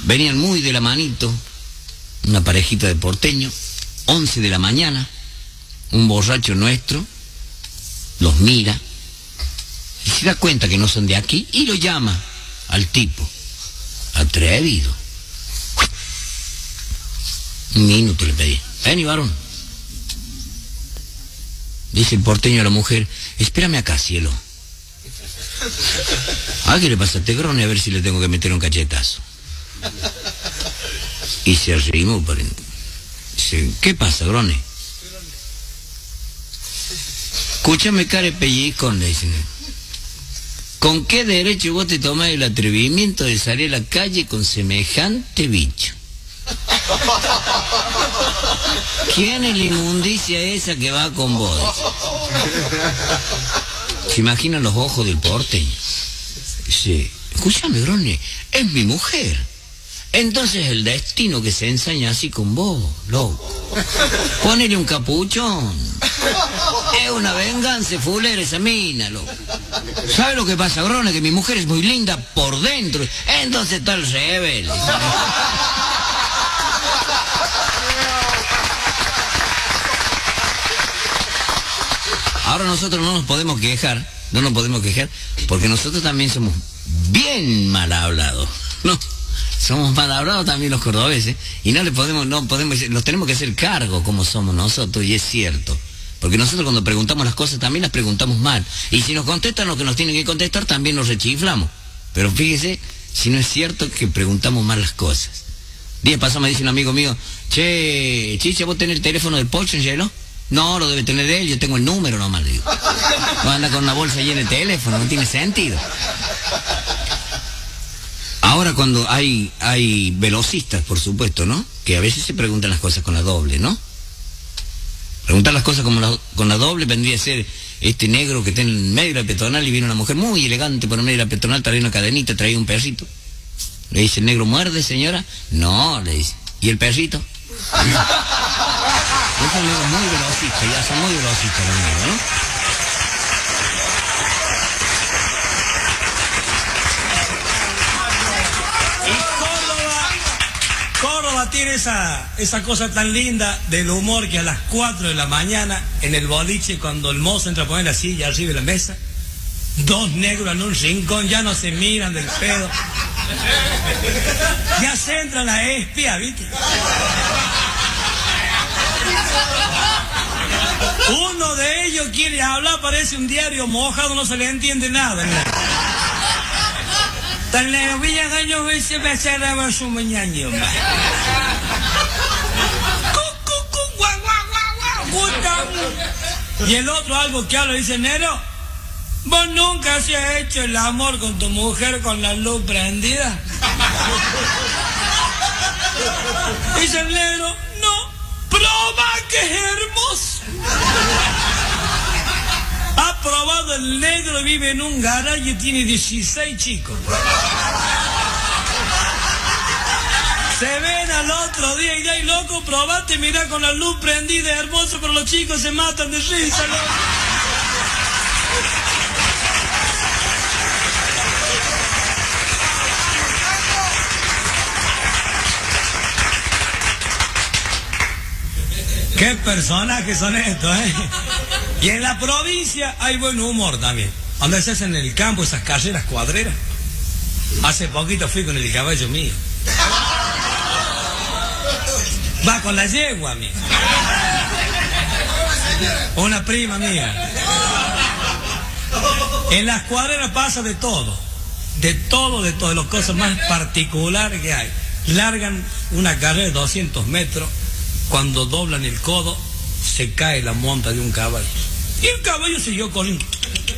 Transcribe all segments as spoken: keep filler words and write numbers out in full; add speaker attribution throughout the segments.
Speaker 1: Venían muy de la manito, una parejita de porteños, once de la mañana, un borracho nuestro los mira y se da cuenta que no son de aquí y lo llama al tipo, atrevido. Un minuto le pedí. Vení, varón. Dice el porteño a la mujer, espérame acá, cielo. ¿A qué le pasa a este grone? A ver si le tengo que meter un cachetazo. Y se arrimó. Dice, ¿qué pasa, grone? Escúchame, care pellizcón, le dicen. ¿Con qué derecho vos te tomás el atrevimiento de salir a la calle con semejante bicho? ¿Quién es la inmundicia esa que va con vos? Se imaginan los ojos del porteño. Dice, escúchame, grone, es mi mujer. Entonces el destino que se ensaña así con vos, loco. Ponele un capuchón. Es una venganza fulera esa mina, loco. ¿Sabe lo que pasa, grone? Que mi mujer es muy linda por dentro. Entonces está el rebelde. Ahora nosotros no nos podemos quejar, no nos podemos quejar, porque nosotros también somos bien mal hablados, ¿no? Somos mal hablados también los cordobeses, y no le podemos, no podemos, nos tenemos que hacer cargo como somos nosotros, y es cierto. Porque nosotros cuando preguntamos las cosas también las preguntamos mal. Y si nos contestan lo que nos tienen que contestar, también nos rechiflamos. Pero fíjese, si no es cierto que preguntamos mal las cosas. Día pasado me dice un amigo mío, che, Chicha, ¿vos tenés el teléfono del Pocho en hielo? No, lo debe tener él, yo tengo el número nomás, le digo. No anda con una bolsa llena de teléfono, no tiene sentido. Ahora cuando hay, hay velocistas, por supuesto, ¿no? Que a veces se preguntan las cosas con la doble, ¿no? Preguntar las cosas como la, con la doble vendría a ser este negro que está en medio de la peatonal y viene una mujer muy elegante por el medio de la peatonal, trae una cadenita, trae un perrito. Le dice, ¿el negro muerde, señora? No, le dice. ¿Y el perrito? Esos negros muy velocistas, ya son muy velocistas los negros, ¿no?
Speaker 2: Córdoba tiene esa, esa cosa tan linda del humor que a las cuatro de la mañana en el boliche, cuando el mozo entra a poner la silla arriba de la mesa, dos negros en un rincón ya no se miran del pedo. Ya se entra la espía, ¿viste? Uno de ellos quiere hablar, parece un diario mojado, no se le entiende nada, ¿no? Tan lejos, Villagaño, se me cerraba su mañana. Y el otro algo que habla dice, Nero, ¿vos nunca se has hecho el amor con tu mujer con la luz prendida? Dice el negro, no, proba que es hermoso. Ha probado el negro, vive en un garaje y tiene dieciséis chicos. Se ven al otro día y ay, loco, probate, mira con la luz prendida, es hermoso, pero los chicos se matan de risa, ¿no? Qué personajes son estos, ¿eh? Y en la provincia hay buen humor también. Donde se hacen en el campo esas carreras cuadreras. Hace poquito fui con el caballo mío. Va con la yegua mía. Una prima mía. En las cuadreras pasa de todo. De todo, de todo. De las cosas más particulares que hay. Largan una carrera de doscientos metros. Cuando doblan el codo, se cae la monta de un caballo. Y el caballo siguió corriendo.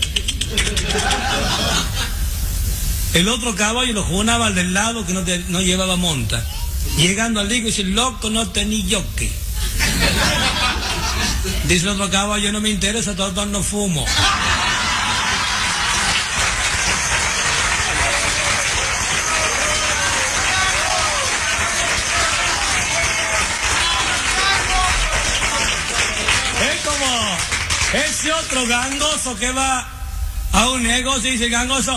Speaker 2: El otro caballo lo junaba al del lado que no, te, no llevaba monta. Llegando al digo, dice, loco, no tení yoke. Dice el otro caballo, no me interesa, todavía no fumo. Ese otro gangoso que va a un negocio y dice, gangoso,